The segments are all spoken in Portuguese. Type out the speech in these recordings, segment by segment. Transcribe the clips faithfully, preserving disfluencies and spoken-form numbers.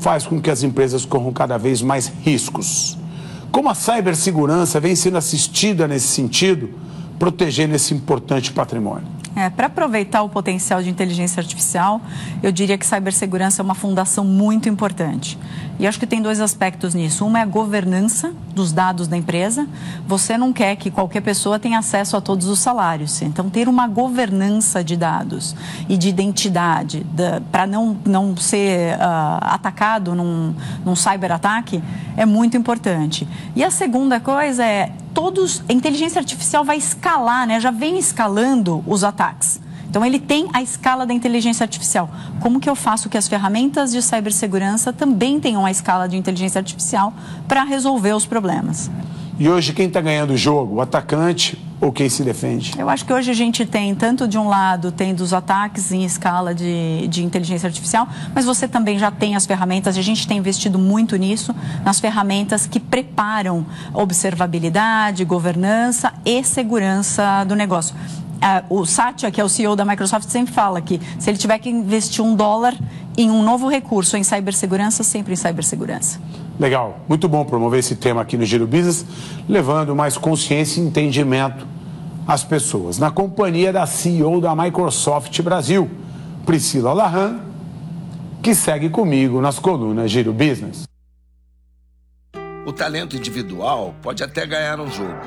faz com que as empresas corram cada vez mais riscos. Como a cibersegurança vem sendo assistida nesse sentido, protegendo esse importante patrimônio? É, para aproveitar o potencial de inteligência artificial, eu diria que cibersegurança é uma fundação muito importante. E acho que tem dois aspectos nisso. Uma é a governança dos dados da empresa. Você não quer que qualquer pessoa tenha acesso a todos os salários. Então, ter uma governança de dados e de identidade para não, não ser uh, atacado num, num cyberataque é muito importante. E a segunda coisa é, todos, a inteligência artificial vai escalar, né? Já vem escalando os ataques. Então, ele tem a escala da inteligência artificial. Como que eu faço que as ferramentas de cibersegurança também tenham a escala de inteligência artificial para resolver os problemas? E hoje, quem está ganhando o jogo? O atacante ou quem se defende? Eu acho que hoje a gente tem, tanto de um lado, tem dos ataques em escala de, de inteligência artificial, mas você também já tem as ferramentas, a gente tem investido muito nisso, nas ferramentas que preparam observabilidade, governança e segurança do negócio. O Satya, que é o C E O da Microsoft, sempre fala que se ele tiver que investir um dólar em um novo recurso em cibersegurança, sempre em cibersegurança. Legal, muito bom promover esse tema aqui no Giro Business, levando mais consciência e entendimento às pessoas. Na companhia da C E O da Microsoft Brasil, Priscila Lahan, que segue comigo nas colunas Giro Business. O talento individual pode até ganhar um jogo,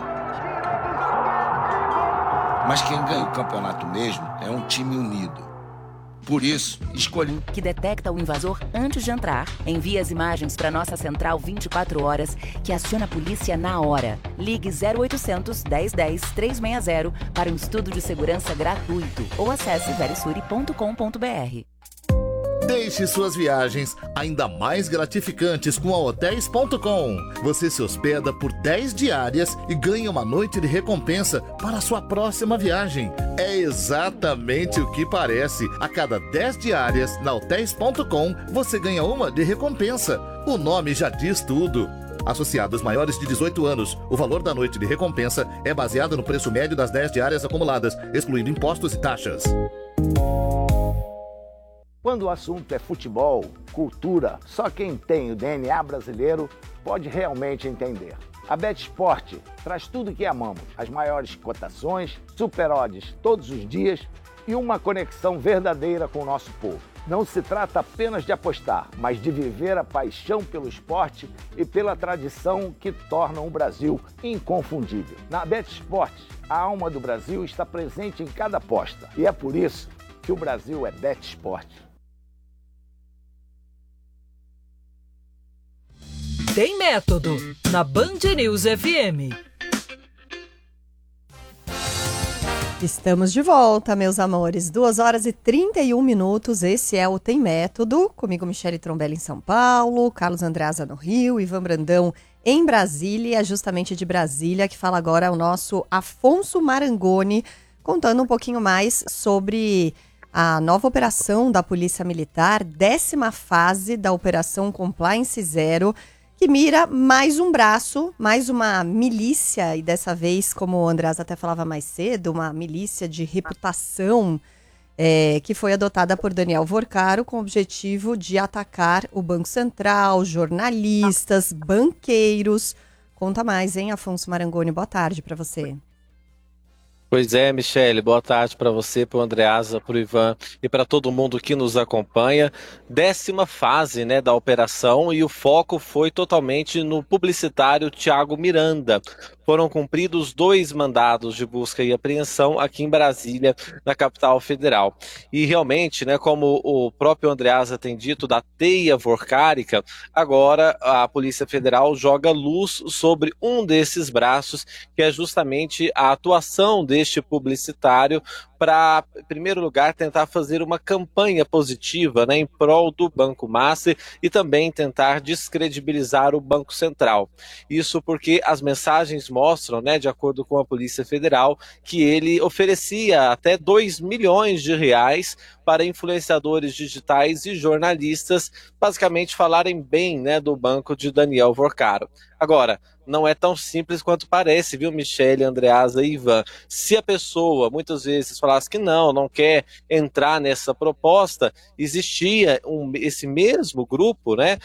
mas quem ganha o campeonato mesmo é um time unido. Por isso, escolhi... Que detecta o invasor antes de entrar, envia as imagens para nossa central vinte e quatro horas, que aciona a polícia na hora. Ligue zero oitocentos, dez dez, trezentos e sessenta para um estudo de segurança gratuito ou acesse verisuri ponto com ponto br. Deixe suas viagens ainda mais gratificantes com a hotéis ponto com. Você se hospeda por dez diárias e ganha uma noite de recompensa para a sua próxima viagem. É exatamente o que parece. A cada dez diárias na hotéis ponto com, você ganha uma de recompensa. O nome já diz tudo. Associados maiores de dezoito anos, o valor da noite de recompensa é baseado no preço médio das dez diárias acumuladas, excluindo impostos e taxas. Quando o assunto é futebol, cultura, só quem tem o D N A brasileiro pode realmente entender. A BetSport traz tudo que amamos, as maiores cotações, super odds todos os dias e uma conexão verdadeira com o nosso povo. Não se trata apenas de apostar, mas de viver a paixão pelo esporte e pela tradição que tornam o Brasil inconfundível. Na BetSport, a alma do Brasil está presente em cada aposta e é por isso que o Brasil é BetSport. Tem Método, na Band News F M. Estamos de volta, meus amores. duas horas e trinta e um minutos. Esse é o Tem Método. Comigo, Michele Trombelli em São Paulo, Carlos Andreasa no Rio, Ivan Brandão em Brasília, justamente de Brasília, que fala agora o nosso Afonso Marangoni, contando um pouquinho mais sobre a nova operação da Polícia Militar, décima fase da Operação Compliance Zero, que mira mais um braço, mais uma milícia, e dessa vez, como o Andreas até falava mais cedo, uma milícia de reputação, é, que foi adotada por Daniel Vorcaro com o objetivo de atacar o Banco Central, jornalistas, banqueiros. Conta mais, hein, Afonso Marangoni? Boa tarde para você. Pois é, Michele, boa tarde para você, para o Andreasa, para o Ivan e para todo mundo que nos acompanha. Décima fase, né, da operação, e o foco foi totalmente no publicitário Thiago Miranda. Foram cumpridos dois mandados de busca e apreensão aqui em Brasília, na capital federal. E realmente, né, como o próprio Andreasa tem dito, da teia vorcárica, agora a Polícia Federal joga luz sobre um desses braços, que é justamente a atuação deste publicitário para, em primeiro lugar, tentar fazer uma campanha positiva, né, em prol do Banco Master e também tentar descredibilizar o Banco Central. Isso porque as mensagens mostram, né, de acordo com a Polícia Federal, que ele oferecia até dois milhões de reais para influenciadores digitais e jornalistas basicamente falarem bem, né, do banco de Daniel Vorcaro. Agora, não é tão simples quanto parece, viu, Michele, Andreasa e Ivan? Se a pessoa muitas vezes falasse que não, não quer entrar nessa proposta, existia um, esse mesmo grupo, né,